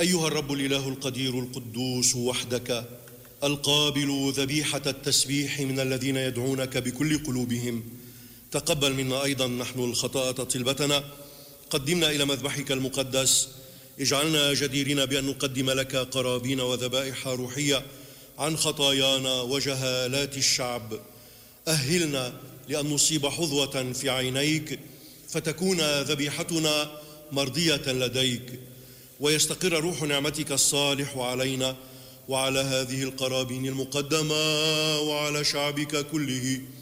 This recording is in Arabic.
أيها الرب الإله القدير القدوس وحدك، القابل ذبيحة التسبيح من الذين يدعونك بكل قلوبهم، تقبل منا أيضا نحن الخطاة طلبتنا، قدمنا إلى مذبحك المقدس، اجعلنا جديرين بأن نقدم لك قرابين وذبائح روحية عن خطايانا وجهالات الشعب. أهلنا لأن نصيب حظوة في عينيك، فتكون ذبيحتنا مرضية لديك، ويستقر روح نعمتك الصالح علينا وعلى هذه القرابين المقدمة وعلى شعبك كله